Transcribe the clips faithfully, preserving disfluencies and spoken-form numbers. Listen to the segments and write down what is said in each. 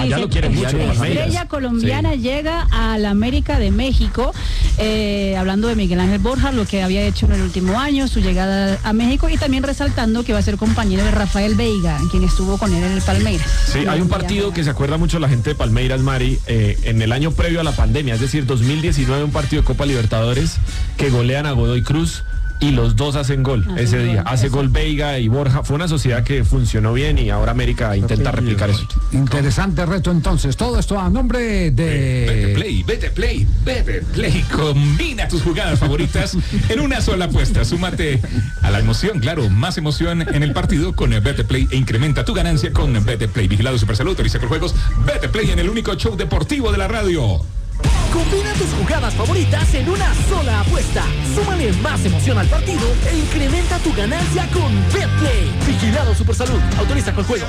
allá lo quieren mucho. La estrella colombiana sí. llega a la América de México, eh, hablando de Miguel Ángel Borja, lo que había hecho en el último año, su llegada a México, y también resaltando que va a ser compañero de Rafael Veiga, quien estuvo con él en el Palmeiras. Sí, hay un partido que se acuerda mucho la gente de Palmeiras, Mari, eh, en el año previo a la pandemia, es decir, dos mil diecinueve, un partido de Copa Libertadores que golean a Godoy Cruz y los dos hacen gol ah, ese día. Gol, Hace eso. gol Veiga y Borja. Fue una sociedad que funcionó bien y ahora América intenta okay. replicar eso. Interesante reto entonces. Todo esto a nombre de... Betplay, Betplay, Betplay. Combina tus jugadas favoritas en una sola apuesta. Súmate a la emoción, claro, más emoción en el partido con Betplay e incrementa tu ganancia con Betplay. Vigilado Supersalud, autoriza con juegos. Betplay en el único show deportivo de la radio. Combina tus jugadas favoritas en una sola apuesta. Súmale más emoción al partido e incrementa tu ganancia con Betplay. Vigilado Supersalud. Autoriza con juegos.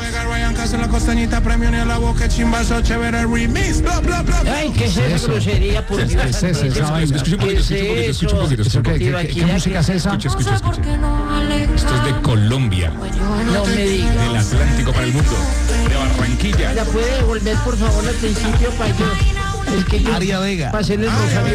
Ay, ¿qué es esa grosería? Por Dios. ¿Qué es esa? Escucha un poquito, escucha un poquito, escucha un poquito. ¿Qué música es esa? Escucha, escucha, escucha. Esto es de Colombia. No me digas. Del Atlántico para el mundo. De Barranquilla. ¿La puede devolver, por favor, al principio para yo? Es que yo María Vega. Pasé el rosario.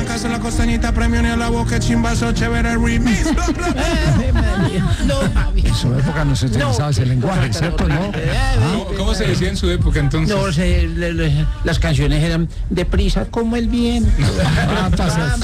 En su época no se utilizaba ese lenguaje, ¿cierto? ¿No? ¿Cómo, ¿Cómo se decía en su época entonces? No, se, le, le, las canciones eran deprisa como el viento. Ah, pasa.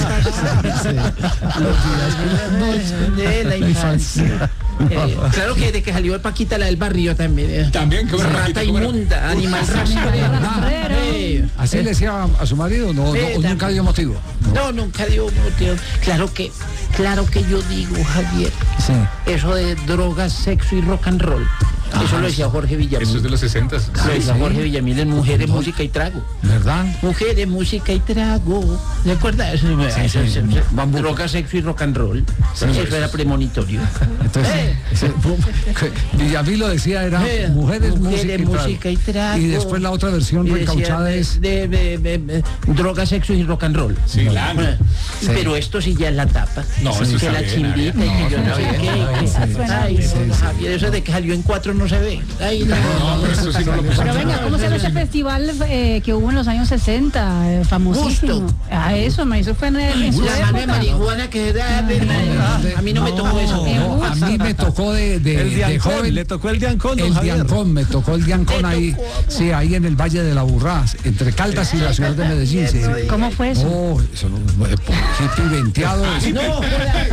De la infancia. Eh, claro que de que salió el Paquita, la del barrio también. Eh. También, ¿cómo era Rata Paquita? inmunda, animal rastrero. Eh, ¿Así le decía a su marido? No, eh, no, nunca dio motivo. No, no, nunca dio motivo. Claro que, claro que yo digo, Javier, sí. eso de drogas, sexo y rock and roll. Ajá, eso lo decía Jorge Villamil. Eso es de los sesentas. Lo decía sí. Jorge Villamil en Mujeres, no. Música y Trago. ¿Verdad? Mujeres, Música y Trago. ¿De acuerdo? Eso, sí, eso, sí, eso, sí. Drogas, sexo y rock and roll. Sí, eso sí. Era premonitorio. Entonces, eh. ese, Villamil lo decía, era eh. Mujeres, Mujeres música, música y Trago. Y después la otra versión recauchada de, es... De, de, de, de, drogas, sexo y rock and roll. Sí, claro. Eh. Sí. Pero esto sí ya es la tapa. No, sí, eso que la chimbita no, y que yo no sé qué. Ay, Javier, eso de que salió en cuatro no se ve. Ay, no, no, pero eso sí no lo puso. Pero venga, ¿cómo se llama ese festival eh, que hubo en los años sesenta? Eh, famosísimo. Justo. Ah, eso, me eso fue en, en su la época. mano de marihuana que da. A mí no me tocó eso. No, a mí me tocó de, de, el de joven. Le tocó el Diancón, El Diancón, me tocó el Diancón ahí. Sí, ahí en el Valle de la Burrá, entre Caldas y la ciudad de Medellín. Sí. ¿Cómo fue eso? Oh, eso no, hippie venteado. No,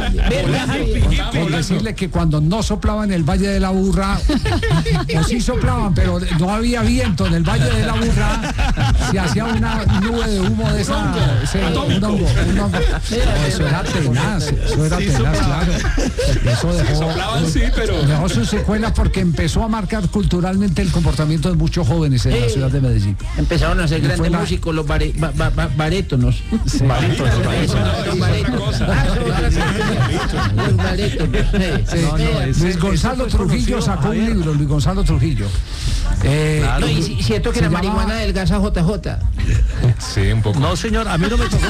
Por decirle que cuando no soplaba en el Valle de la Burrá, o sí soplaban, pero no había viento en el Valle de la Burrá, se hacía una nube de humo de esa. Sí, un hongo, un hongo. No, eso era tenaz, eso era sí, tenaz, claro. Eso dejó, sí, soplaban, sí, pero... dejó sus secuelas porque empezó a marcar culturalmente el comportamiento de muchos jóvenes en eh, la ciudad de Medellín. Empezaron a ser grandes la... músicos, los bare, ba, ba, ba, barétonos. Sí. Barítonos, los barétonos. Los barétonos. Luis Gonzalo Trujillo sacó un libro, Luis Gonzalo Trujillo. Eh, claro, y si, siento que la llamaba... marihuana del gas a J J. Sí, un poco. No, señor, a mí no me tocó.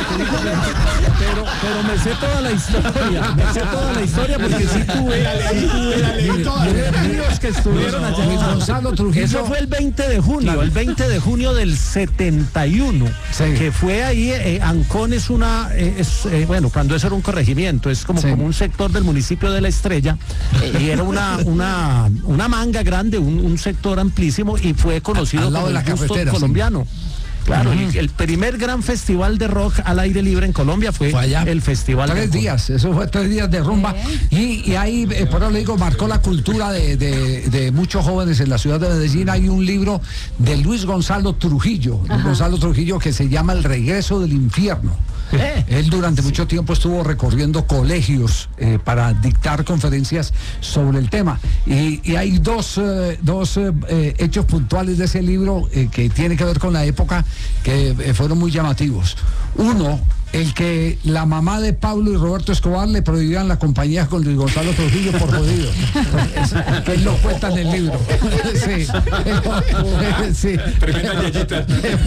pero, pero me sé toda la historia. Me sé toda la historia porque sí tuve. Amigos que estuvieron allá. Luis Gonzalo Trujillo. Eso fue el veinte de junio, el veinte de junio del setenta y uno. Sí. Que fue ahí. Eh, Ancón es una. Eh, es, eh, bueno, cuando eso era un corregimiento, es como, sí. como un sector del municipio de La Estrella. Eh, y era una, una, una manga grande, un, un sector amplísimo y fue conocido como el gusto colombiano. Sí. Claro, uh-huh. el, el primer gran festival de rock al aire libre en Colombia fue, fue allá. El festival tres de días, eso fue tres días de rumba y, y ahí, eh, por eso le digo, marcó la cultura de, de, de muchos jóvenes en la ciudad de Medellín. Hay un libro de Luis Gonzalo Trujillo, Ajá. Luis Gonzalo Trujillo, que se llama El regreso del infierno. Eh, Él durante sí. mucho tiempo estuvo recorriendo colegios eh, para dictar conferencias sobre el tema y, y hay dos, eh, dos eh, hechos puntuales de ese libro eh, que tienen que ver con la época que eh, fueron muy llamativos. Uno, el que la mamá de Pablo y Roberto Escobar le prohibían la compañía con Luis Gonzalo Trujillo por jodido. Que él lo cuenta en el libro. Sí. Sí. Tremenda yeyita.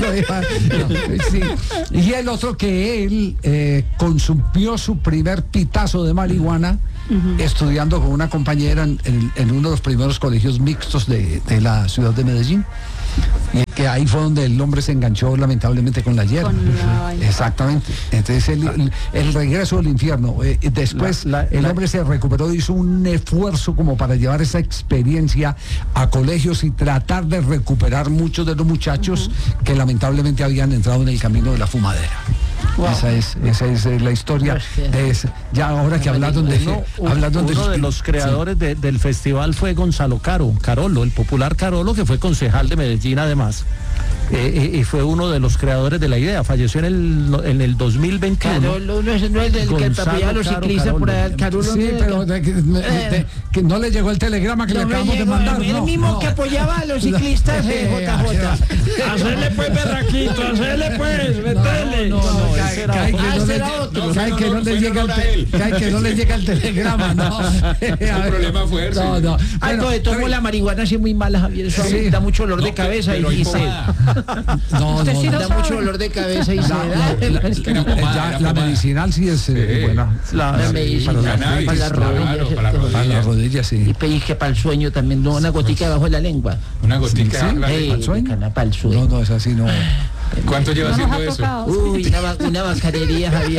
Sí. Y el otro que él eh, consumió su primer pitazo de marihuana uh-huh. estudiando con una compañera en, en, en uno de los primeros colegios mixtos de, de la ciudad de Medellín. Y que ahí fue donde el hombre se enganchó lamentablemente con la hierba. Con la- Exactamente. Entonces el, el- el regreso del infierno. Eh, después La- la- el la- hombre se recuperó, hizo un esfuerzo como para llevar esa experiencia a colegios y tratar de recuperar muchos de los muchachos que lamentablemente habían entrado en el camino de la fumadera. Esa es, esa es eh, la historia de ese. Ya ahora que hablaron de, Uno, un- hablaron uno de los creadores de- del festival fue Gonzalo Caro, Carolo, el popular Carolo, que fue concejal de Medellín además. Eh, eh, y fue uno de los creadores de la idea. Falleció en el, en el dos mil veintiuno. Carolo, no es, no es el que Gonzalo apoyaba a los Caro ciclistas por Carolo. allá. Carolo, Sí, no- pero de- de- de- que no le llegó el telegrama que le no me acabamos de llegó, mandar. el no, mismo no. que apoyaba a los ciclistas de J J. Hacerle pues, berraquito, hacerle pues, metele. No, no, ese cae- era cae otro. que Ah, no ese le- era otro. cae que no le llega el te- cae que no le llega el telegrama, no. El problema fue ese. No, no. Ay, Bueno, no, de todo modo, la marihuana hace muy mala, Javier. Eso Sí. da mucho dolor de No, cabeza pero y, hay y se pomada. no, Usted no, sí no. lo da sabe. mucho dolor de cabeza y se La, da. la- la- Es que era pomada, ya, era la pomada. medicinal sí es eh, Sí. buena. La- La sí, medicina, para la- Cannabis, para las claro, rodillas, para las todo. Para las rodillas, Y sí. pellizque para el sueño también, no, una gotica debajo de la lengua. Una gotica. ¿Sí? la- Ey, ¿Pa'l sueño? cana pa'l No, sueño. no, es así, no. ¿Cuánto lleva No nos haciendo ha eso? tocado. Uy, una, ba- una bacanería, Javier.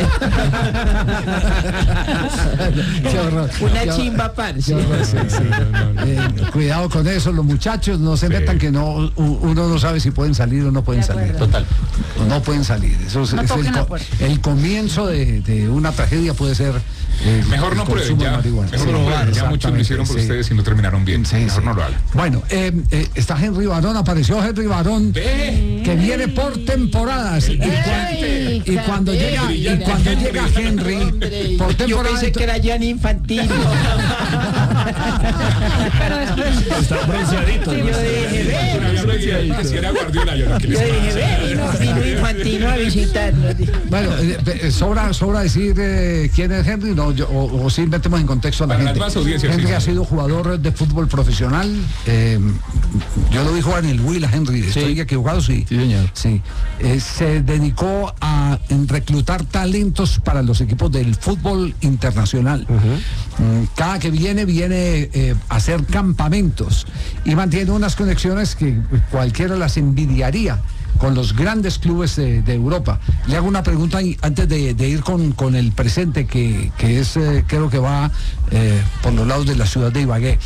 Qué horror. Una Qué horror. chimba, parce. Qué horror, sí, sí. Eh, cuidado con eso, los muchachos no se Sí. metan que no u- uno no sabe si pueden salir o no pueden De salir. acuerdo. Total. O no pueden salir. Eso es, No es el, toquen la co- puerta. el comienzo de, de una tragedia puede ser eh, Mejor el no prueben consumo de ya. marihuana. Mejor Sí, no prueben. Ya muchos lo hicieron por sí. ustedes y no terminaron bien. Sí, Mejor sí. no lo hagan. Bueno, eh, eh, está Henry Barón, apareció Henry Barón, Ve. que viene por temporadas. Y, Ey, cuan- y cuando llega, y Henry, cuando Henry. llega Henry, Hombre, por yo temporada. pensé que era Gianni Infantino. Pero después. Está bronceadito. Yo dije, ve, Que si era Guardiola, yo no, ¿qué les yo dije, pasa? ve, vino, vino Infantino a visitarnos. Bueno, eh, eh, sobra, sobra decir eh, quién es Henry, no, yo- o, o sí metemos en contexto a la Para las gente. más audiencias, Henry sí, ha sí. sido jugador de fútbol profesional. eh, yo lo vi jugar en el Huila, Henry. ¿Estoy equivocado? Sí. Sí, señor. Sí. Eh, se dedicó a en reclutar talentos para los equipos del fútbol internacional. Mm, Cada que viene, viene eh, a hacer campamentos y mantiene unas conexiones que cualquiera las envidiaría con los grandes clubes de, de Europa. Le hago una pregunta y- antes de, de ir con, con el presente, que, que es, eh, creo que va eh, por los lados de la ciudad de Ibagué.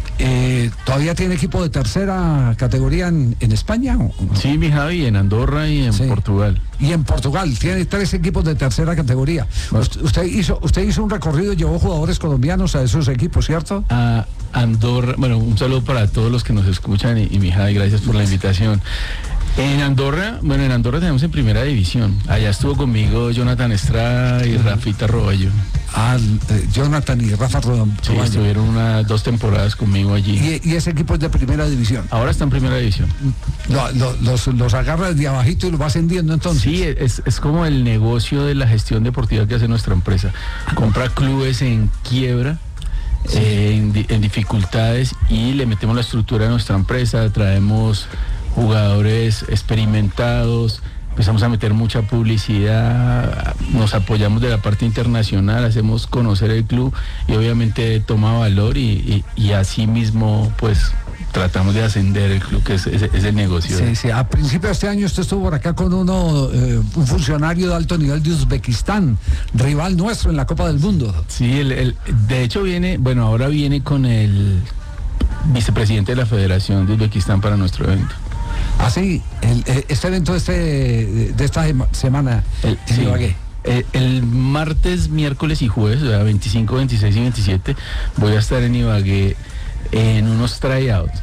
Eh, ¿Todavía tiene equipo de tercera categoría en, en España? o- o no? Sí, mi Javi, en Andorra y en Sí. Portugal. Y en Portugal tiene tres equipos de tercera categoría. Usted, usted hizo usted hizo un recorrido y llevó jugadores colombianos a esos equipos, ¿cierto? A Andorra, bueno, un saludo para todos los que nos escuchan y, y mi Javi, gracias por la invitación. En Andorra, bueno, en Andorra tenemos en primera división. Allá estuvo conmigo Jonathan Estrada y Rafita Roballo. Ah, eh, Jonathan y Rafa Rodón. Sí, estuvieron unas dos temporadas conmigo allí. Y, y ese equipo es de primera división. Ahora está en primera división. Lo- lo- los, los agarra de abajito y los va ascendiendo entonces. Sí, es, es como el negocio de la gestión deportiva que hace nuestra empresa. Compra clubes en quiebra, eh, en, di- en dificultades, y le metemos la estructura de nuestra empresa, traemos jugadores experimentados, empezamos a meter mucha publicidad, nos apoyamos de la parte internacional, hacemos conocer el club y obviamente toma valor y, y, y así mismo pues tratamos de ascender el club, que es, es- es el negocio. Sí, sí. A principio de este año usted estuvo por acá con uno, eh, un funcionario de alto nivel de Uzbekistán, rival nuestro en la Copa del Mundo. Sí, el, el- de hecho viene, bueno, ahora viene con el vicepresidente de la Federación de Uzbekistán para nuestro evento. Así, el, eh, este evento de, este, de esta sema- semana El, en sí, Ibagué. eh, el martes, miércoles y jueves, o sea, veinticinco, veintiséis y veintisiete, voy a estar en Ibagué en unos tryouts.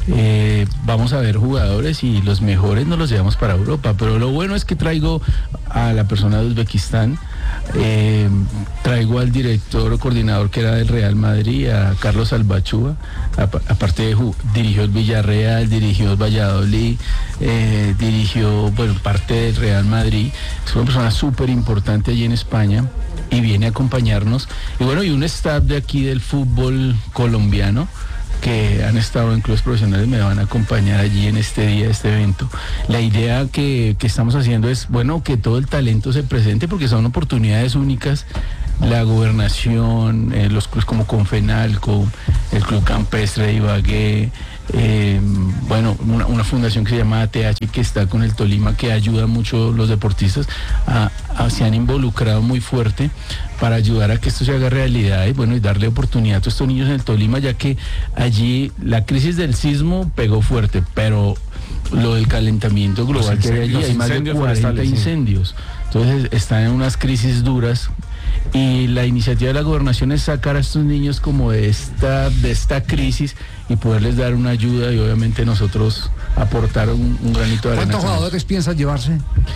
Eh, vamos a ver jugadores y los mejores nos los llevamos para Europa, pero lo bueno es que traigo a la persona de Uzbekistán, eh, traigo al director coordinador que era del Real Madrid, a Carlos Albachúa, apa- aparte de ju- dirigió el Villarreal, dirigió el Valladolid, eh, dirigió, bueno, parte del Real Madrid, es una persona súper importante allí en España y viene a acompañarnos, y bueno, y un staff de aquí del fútbol colombiano que han estado en clubes profesionales me van a acompañar allí en este día, este evento. La idea que, que estamos haciendo es, bueno, que todo el talento se presente porque son oportunidades únicas. La gobernación, eh, los clubes como Confenalco, el Club Campestre de Ibagué, eh, bueno, una, una fundación que se llama A T H, que está con el Tolima, que ayuda mucho a los deportistas, a, a, se han involucrado muy fuerte para ayudar a que esto se haga realidad y bueno, y darle oportunidad a todos estos niños en el Tolima, ya que allí la crisis del sismo pegó fuerte, pero lo del calentamiento global que hay allí, hay más de cuarenta incendios, entonces están en unas crisis duras. Y la iniciativa de la gobernación es sacar a estos niños como de esta, de esta crisis y poderles dar una ayuda y obviamente nosotros aportar un, un granito de arena. ¿Cuántos jugadores piensan llevarse?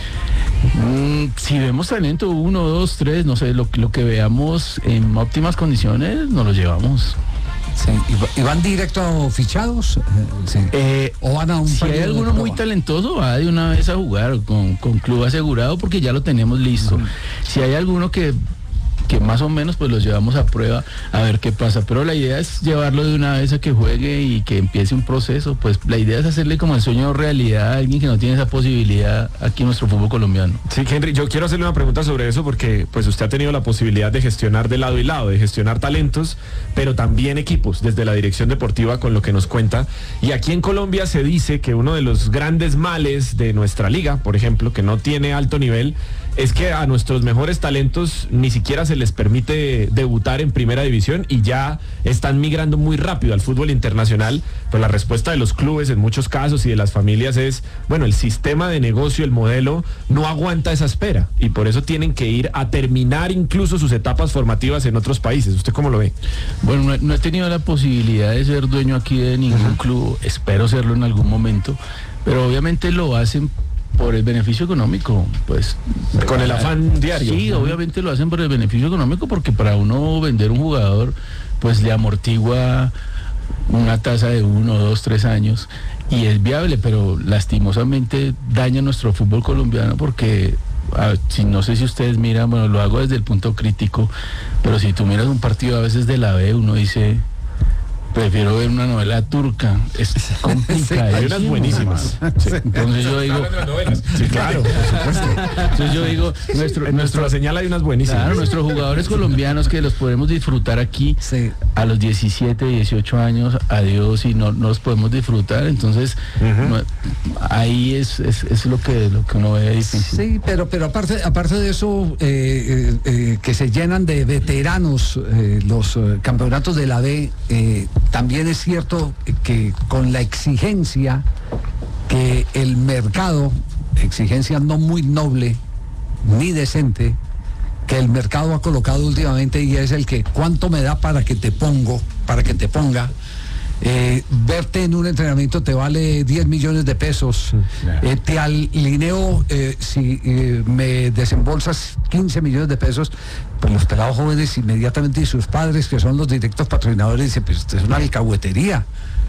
Mm, si vemos talento, uno, dos, tres, no sé, lo, lo que veamos en óptimas condiciones, nos los llevamos. Sí. ¿Y van directo fichados? Sí. Eh, ¿O van a un si hay alguno muy talentoso, va de una vez a jugar con, con club asegurado porque ya lo tenemos listo. Uh-huh. Si hay alguno que que más o menos pues los llevamos a prueba a ver qué pasa, pero la idea es llevarlo de una vez a que juegue y que empiece un proceso, pues la idea es hacerle como el sueño realidad a alguien que no tiene esa posibilidad aquí en nuestro fútbol colombiano. Sí, Henry, yo quiero hacerle una pregunta sobre eso porque pues usted ha tenido la posibilidad de gestionar de lado y lado, de gestionar talentos, pero también equipos desde la dirección deportiva con lo que nos cuenta, y aquí en Colombia se dice que uno de los grandes males de nuestra liga, por ejemplo, que no tiene alto nivel, es que a nuestros mejores talentos ni siquiera se les permite debutar en primera división y ya están migrando muy rápido al fútbol internacional. Pues la respuesta de los clubes en muchos casos y de las familias es, bueno, el sistema de negocio, el modelo, no aguanta esa espera y por eso tienen que ir a terminar incluso sus etapas formativas en otros países. ¿Usted cómo lo ve? Bueno, no, no he tenido la posibilidad de ser dueño aquí de ningún uh-huh. club, espero serlo en algún momento, pero obviamente lo hacen por el beneficio económico, pues con el afán diario. Sí, obviamente lo hacen por el beneficio económico porque para uno vender un jugador pues le amortigua una tasa de uno, dos, tres años y es viable, pero lastimosamente daña nuestro fútbol colombiano porque a, si no sé si ustedes miran, bueno, lo hago desde el punto crítico, pero si tú miras un partido a veces de la B, uno dice, prefiero ver una novela turca, es complicada. Hay unas buenísimas. Sí. Entonces yo digo, sí, claro, por supuesto. Entonces yo digo, nuestro, en nuestra señal hay unas buenísimas. Claro, nuestros jugadores colombianos que los podemos disfrutar aquí sí. a los diecisiete, dieciocho años, adiós y no, no los podemos disfrutar, entonces uh-huh. no, ahí es, es, es lo que lo que uno ve difícil. Sí, pero pero aparte aparte de eso, eh, eh, que se llenan de veteranos eh, los eh, campeonatos de la B, eh, también es cierto que con la exigencia que el mercado, exigencia no muy noble ni decente, que el mercado ha colocado últimamente y es el que cuánto me da para que te pongo, para que te ponga. Eh, verte en un entrenamiento te vale diez millones de pesos, eh, te alineo eh, si eh, me desembolsas quince millones de pesos, pues los pelados jóvenes inmediatamente y sus padres, que son los directos patrocinadores, dicen, pues esto es una alcahuetería.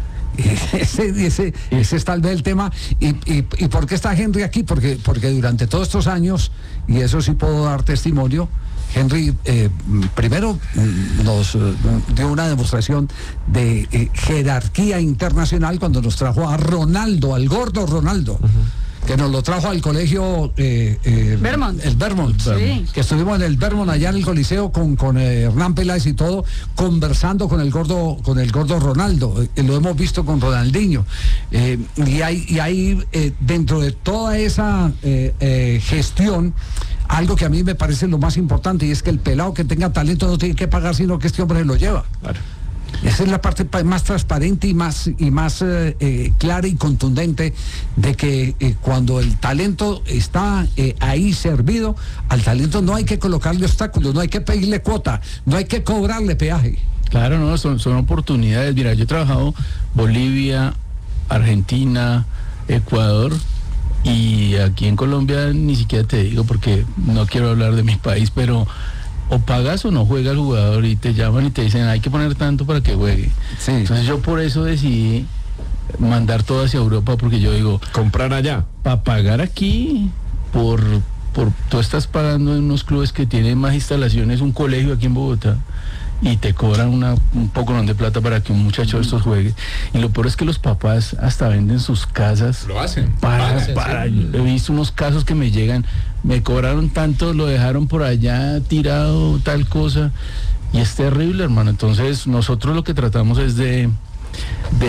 Ese, ese, ese es tal vez el tema. ¿Y, y, y por qué está Henry aquí? Porque, porque durante todos estos años, y eso sí puedo dar testimonio, Henry eh, primero nos eh, dio una demostración de eh, jerarquía internacional cuando nos trajo a Ronaldo, al gordo Ronaldo. Uh-huh. Que nos lo trajo al colegio eh, eh, Vermont. el Vermont, sí. Que estuvimos en el Vermont allá en el Coliseo con, con eh, Hernán Peláez y todo, conversando con el gordo, con el gordo Ronaldo, eh, lo hemos visto con Ronaldinho, eh, y hay, y hay eh, dentro de toda esa eh, eh, gestión, algo que a mí me parece lo más importante, y es que el pelado que tenga talento no tiene que pagar, sino que este hombre lo lleva. Claro. Esa es la parte más transparente y más y más eh, eh, clara y contundente de que eh, cuando el talento está eh, ahí servido, al talento no hay que colocarle obstáculos, no hay que pedirle cuota, no hay que cobrarle peaje. Claro, no, son, son oportunidades. Mira, yo he trabajado Bolivia, Argentina, Ecuador, y aquí en Colombia ni siquiera te digo porque no quiero hablar de mi país, pero o pagas o no juega el jugador y te llaman y te dicen hay que poner tanto para que juegue. Sí. Entonces yo por eso decidí mandar todo hacia Europa, porque yo digo, comprar allá para pagar aquí, por, por tú estás pagando en unos clubes que tienen más instalaciones, un colegio aquí en Bogotá, y te cobran una, un poco de plata para que un muchacho de estos juegue. Y lo peor es que los papás hasta venden sus casas. Lo hacen. Para, hacen, para, sí. He visto unos casos que me llegan, me cobraron tanto, lo dejaron por allá tirado, tal cosa. Y es terrible, hermano. Entonces nosotros lo que tratamos es de, de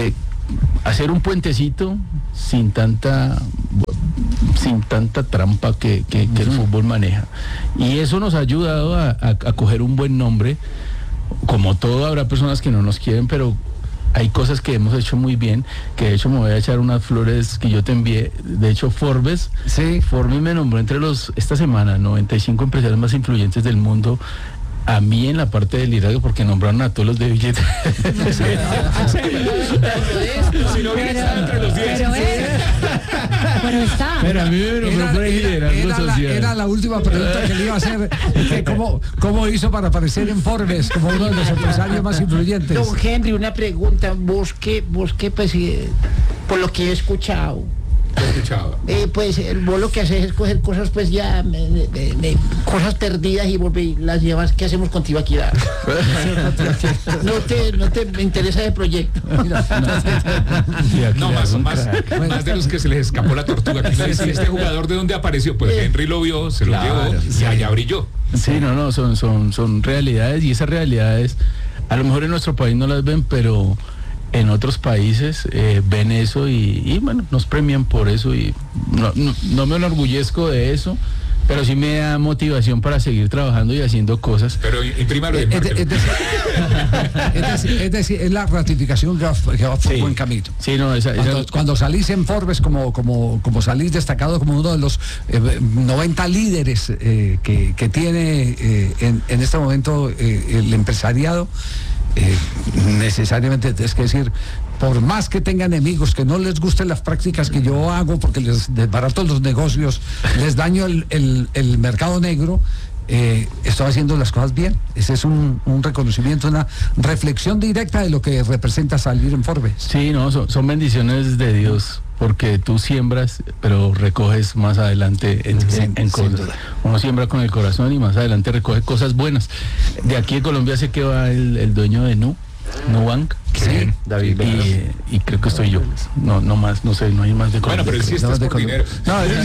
hacer un puentecito sin tanta sin tanta trampa que, que, que el fútbol maneja. Y eso nos ha ayudado a, a, a coger un buen nombre. Como todo, habrá personas que no nos quieren, pero hay cosas que hemos hecho muy bien, que de hecho me voy a echar unas flores que yo te envié. De hecho, Forbes, sí. Forbes me nombró entre los, esta semana, noventa y cinco empresarios más influyentes del mundo. A mí en la parte del liderazgo, porque nombraron a todos los de billetes. Si no hubiera estado entre los diez. Pero, es, pero está. Pero a mí me nombró por el liderazgo era, la, social. era la última pregunta que le iba a hacer. Que ¿cómo, ¿Cómo hizo para aparecer en Forbes como uno de los empresarios más influyentes? Don Henry, una pregunta. Vos que, vos que pues, eh, por lo que he escuchado, Eh, pues el, vos lo que haces es coger cosas pues ya de, de, de cosas perdidas y volver y las llevas. ¿Qué hacemos contigo aquí? No te, no te interesa el proyecto. No, más, más, más de los que se les escapó la tortuga. Aquí no decía, este jugador de dónde apareció, pues Henry lo vio, se lo Claro, llevó sí. y allá brilló. Sí, no, no, son, son, son realidades, y esas realidades a lo mejor en nuestro país no las ven, pero en otros países eh, ven eso y, y bueno, nos premian por eso, y no, no, no me enorgullezco de eso, pero sí me da motivación para seguir trabajando y haciendo cosas. Pero imprímalo. Es, es, es, decir, es, decir, es decir, es la ratificación que va, que va por Sí. buen camino. Sí, no, esa, Cuando, esa- cuando salís en Forbes como, como, como salís destacado como uno de los eh, noventa líderes eh, que, que tiene eh, en, en este momento eh, el empresariado, eh, necesariamente es que decir, por más que tengan enemigos, que no les gusten las prácticas que yo hago porque les desbarato los negocios, les daño el, el, el mercado negro, eh, estoy haciendo las cosas bien. Ese es un, un reconocimiento, una reflexión directa de lo que representa salir en Forbes. sí, no, son, son bendiciones de Dios, porque tú siembras, pero recoges más adelante en, Sí, en- en sin cosas. duda. Uno siembra con el corazón y más adelante recoge cosas buenas. De aquí de Colombia sé que va el, el dueño de Nu, Nubank. Sí. David. Y, y creo que estoy yo. No, no más, no sé, no hay más de Bueno, Colombia. pero él sí No, estás de por Colombia. dinero. No, él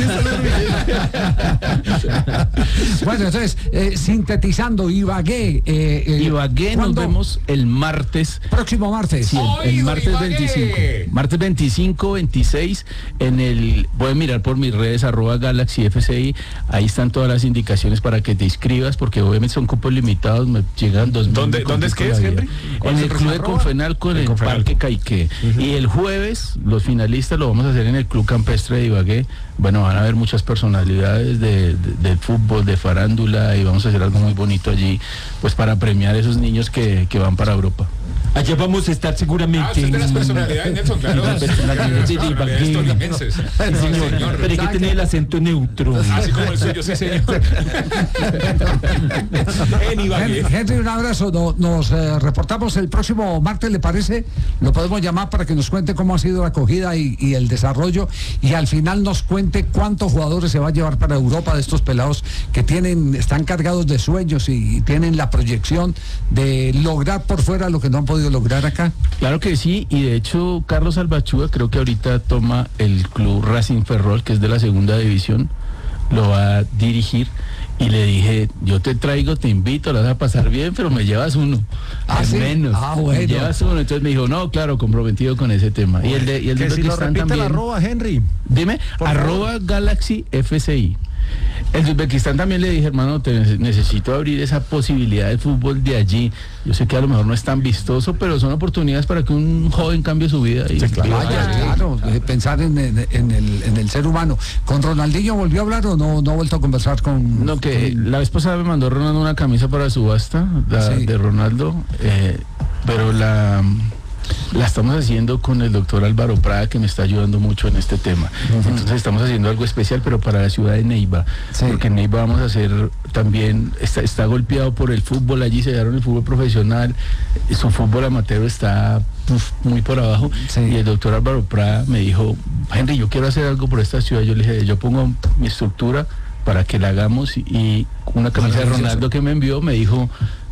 sí está Bueno, entonces, eh, sintetizando, Ibagué. Eh, eh, Ibagué, nos ¿cuándo? vemos el martes. Próximo martes. Sí, el, el ¡Oído, martes Ibagué! veinticinco. Martes veinticinco, veintiséis, en el, pueden mirar por mis redes, arroba Galaxy F C I, ahí están todas las indicaciones para que te inscribas, porque obviamente son cupos limitados, me llegan dos mil. ¿Dónde- me dónde es que complico es, la Henry? vida. ¿Cuál En es el el club de arroba? Confenalco, en El el Confenalco. Parque Caiqué. Y el jueves, los finalistas lo vamos a hacer en el Club Campestre de Ibagué. Bueno, van a haber muchas personalidades de, de- del fútbol, de farándula, y vamos a hacer algo muy bonito allí, pues para premiar a esos niños que, que van para Europa. Allá vamos a estar seguramente. Ah, usted es de las personalidades, Nelson, claro. Las personalidades de Personalidades Ibagué. tolimenses. Sí, Sí, señor. señor. Pero hay que tener el acento neutro. Así como el suyo, sí, señor. En Ibagué. Henry, Henry, un abrazo. No- nos eh, reportamos el próximo martes, ¿le parece? Lo podemos llamar para que nos cuente cómo ha sido la acogida y, y el desarrollo, y al final nos cuente cuántos jugadores se va a llevar para Europa de estos pelados que tienen, están cargados de sueños y, y tienen la proyección de lograr por fuera lo que no han podido lograr acá. Claro que sí, y de hecho Carlos Albachúa creo que ahorita toma el club Racing Ferrol, que es de la segunda división, lo va a dirigir, y le dije, yo te traigo, te invito, la vas a pasar bien, pero me llevas uno, Ah, al ¿sí? menos, Ah, me bueno. llevas uno. Entonces me dijo, no, claro, comprometido con ese tema. Y el de, y el de Que si lo Uzbekistán repite la también. arroba, Henry. Dime, Por arroba Galaxy F C I. El de Uzbekistán también le dije, hermano, te nece- necesito abrir esa posibilidad del fútbol de allí. Yo sé que a lo mejor no es tan vistoso, pero son oportunidades para que un joven cambie su vida. Y, Vaya, claro, eh, pensar en, en- en el, en el ser humano. ¿Con Ronaldinho volvió a hablar o no, no ha vuelto a conversar con...? No, que con- la vez pasada me mandó Ronaldo una camisa para subasta, la Sí. de Ronaldo, eh, pero la, la estamos haciendo con el doctor Álvaro Prada, que me está ayudando mucho en este tema. Entonces estamos haciendo algo especial, pero para la ciudad de Neiva, Sí. porque en Neiva vamos a hacer también, está, está golpeado por el fútbol, allí se dieron el fútbol profesional, eh, su fútbol amateur está uf, muy por abajo, Sí. y el doctor Álvaro Prada me dijo, Henry, yo quiero hacer algo por esta ciudad. Yo le dije, yo pongo mi estructura para que la hagamos, y una camisa de Maravilloso. Ronaldo que me envió me dijo,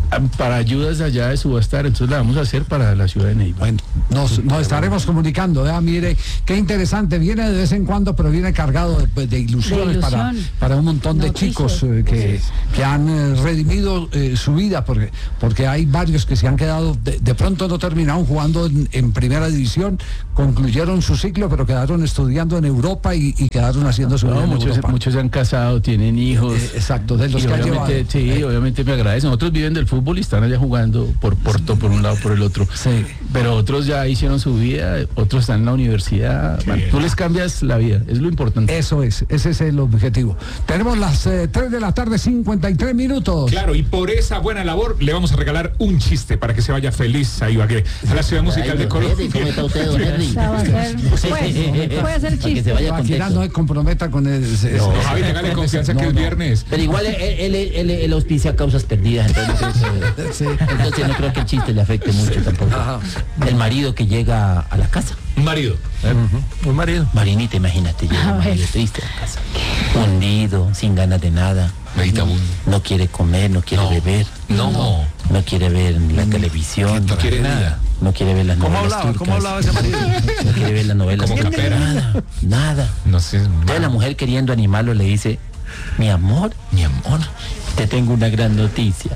para ayudas allá de subastar, entonces la vamos a hacer para la ciudad de Neiva. Bueno, nos, nos estaremos comunicando, ¿eh? Mire, qué interesante, viene de vez en cuando, pero viene cargado de, de ilusiones de para, ilusión. para un montón de Noticias. chicos eh, que, que han eh, redimido eh, su vida, porque, porque hay varios que se han quedado, de, de pronto no terminaron jugando en, en primera división, concluyeron su ciclo, pero quedaron estudiando en Europa y, y quedaron haciendo su vida No, en muchos, Europa. muchos se han casado, tienen hijos. Eh, exacto, de los Y que han obviamente, llevado. sí, Eh. obviamente me agradecen. Otros viven del fútbol y están allá jugando por Porto, por un lado, por el otro. Sí. Pero otros ya hicieron su vida, otros están en la universidad. Bueno, tú les cambias la vida, es lo importante. Eso es, ese es el objetivo. Tenemos las eh, tres de la tarde, cincuenta y tres minutos. Claro, y por esa buena labor le vamos a regalar un chiste para que se vaya feliz a Ibagué, a la ciudad musical de Colombia. ¿Cómo está usted, don Henry? O sea, va a ser, pues, puede ser Para que se chiste. vaya con Aquí texto. no se comprometa con el. ese- No, ese- Javi, téngale confianza que No, es no. viernes. Pero igual él, él, él, él auspicia causas perdidas, entonces no creo que, Sí. entonces no creo que el chiste le afecte mucho tampoco. Ajá. El marido que llega a la casa. Un marido. Un marido. Marinita, imagínate, llega A un marido ver. triste a la casa. Hundido, sin ganas de nada. Meditabundo. No quiere comer, no quiere No. beber. No. No quiere ver la televisión. No quiere nada. No quiere ver las ¿Cómo novelas hablaba? turcas. ¿Cómo hablaba ese marido? No quiere ver las novelas Como turcas. Capera. Nada, nada. No sé. Entonces la mujer queriendo animarlo le dice, mi amor, Mi amor. te tengo una gran noticia.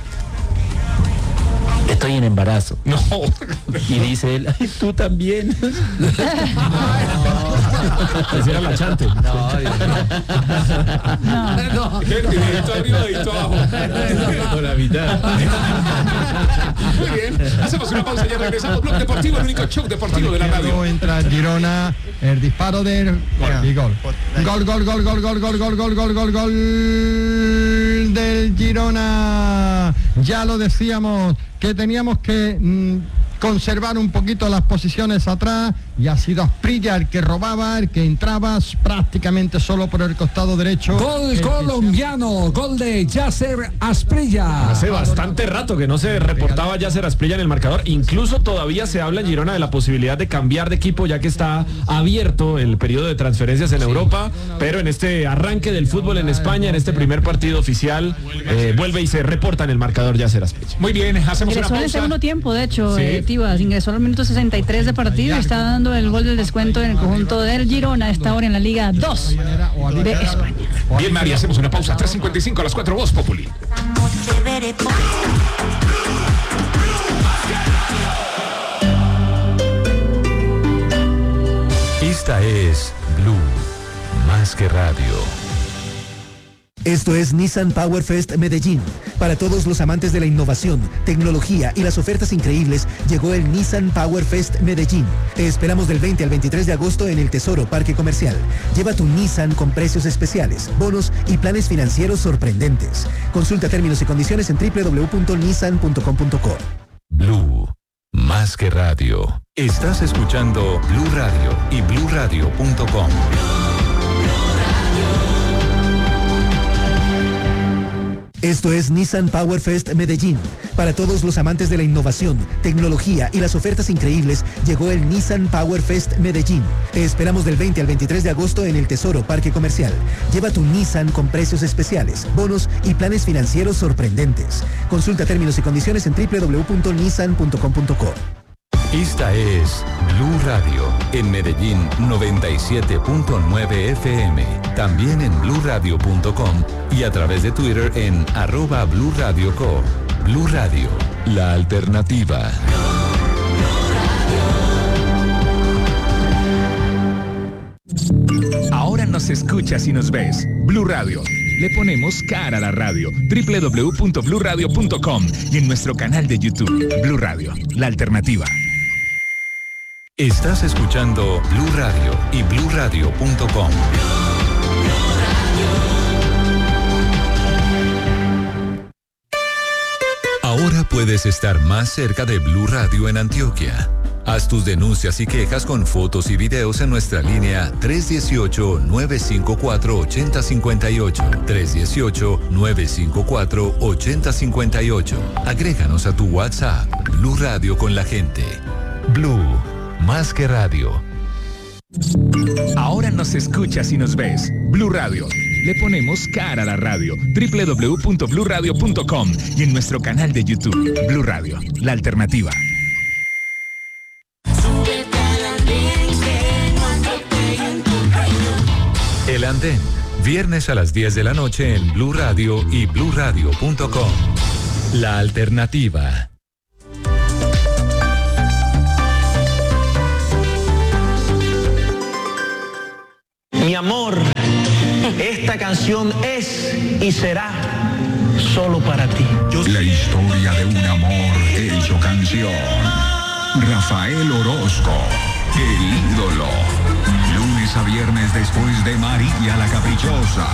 Estoy en embarazo. No. Y dice él, "Ay, tú también." Esa era la chante. No. Henry, dedito arriba, dedito abajo. Por la mitad. Muy bien. Hacemos una pausa y ya regresamos. Blog Deportivo, el único show deportivo de la radio. Luego entra Girona, el disparo del y gol. Gol, gol, gol, gol, gol, gol, gol, gol, gol, gol, gol del Girona. Ya lo decíamos que teníamos que mm, conservar un poquito las posiciones atrás y ha sido Asprilla el que robaba, el que entraba prácticamente solo por el costado derecho. Gol El que colombiano, gol de Yasser Asprilla. Hace bastante rato que no se reportaba Yasser Asprilla en el marcador. Incluso todavía se habla en Girona de la posibilidad de cambiar de equipo, ya que está abierto el periodo de transferencias en Europa. Pero en este arranque del fútbol en España, en este primer partido oficial, eh, vuelve y se reporta en el marcador Yasser Asprilla. Muy bien, hacemos una Ingresó en el pausa. segundo tiempo, de hecho, Sí. eh, Tibas, ingresó al minuto sesenta y tres de partido y está dando el gol del descuento en el conjunto del Girona, está ahora en la Liga dos de España. Bien, Mari, hacemos una pausa. tres cincuenta y cinco a las cuatro, Voz Populi. Esta es Blue, más que radio. Esto es Nissan Power Fest Medellín. Para todos los amantes de la innovación, tecnología y las ofertas increíbles, llegó el Nissan Power Fest Medellín. Te esperamos del veinte al veintitrés de agosto en el Tesoro Parque Comercial. Lleva tu Nissan con precios especiales, bonos y planes financieros sorprendentes. Consulta términos y condiciones en doble u doble u doble u punto nissan punto com punto co. Blue, más que radio. Estás escuchando Blue Radio y blue radio punto com. Esto es Nissan Power Fest Medellín. Para todos los amantes de la innovación, tecnología y las ofertas increíbles, llegó el Nissan Power Fest Medellín. Te esperamos del veinte al veintitrés de agosto en el Tesoro Parque Comercial. Lleva tu Nissan con precios especiales, bonos y planes financieros sorprendentes. Consulta términos y condiciones en doble u doble u doble u punto nissan punto com punto co. Esta es Blue Radio, en Medellín noventa y siete punto nueve F M, también en blue radio punto com y a través de Twitter en arroba Blue Radio Co. Blue Radio, la alternativa. Ahora nos escuchas y nos ves. Blue Radio. Le ponemos cara a la radio. doble u doble u doble u punto blue radio punto com y en nuestro canal de YouTube. Blue Radio, la alternativa. Estás escuchando Blue Radio y blue radio punto com. Ahora puedes estar más cerca de Blue Radio en Antioquia. Haz tus denuncias y quejas con fotos y videos en nuestra línea tres uno ocho, nueve cinco cuatro, ocho cero cinco ocho, tres uno ocho, nueve cinco cuatro, ocho cero cinco ocho. Agréganos a tu WhatsApp, Blue Radio con la gente. Blue, más que radio. Ahora nos escuchas y nos ves. Blue Radio, le ponemos cara a la radio. doble u doble u doble u punto blue radio punto com y en nuestro canal de YouTube, Blue Radio, la alternativa. El Andén, viernes a las diez de la noche en Blue Radio y blue radio punto com. La alternativa. Mi amor, esta canción es y será solo para ti. La historia de un amor hecho canción. Rafael Orozco, el ídolo. Lunes a viernes después de María la Caprichosa.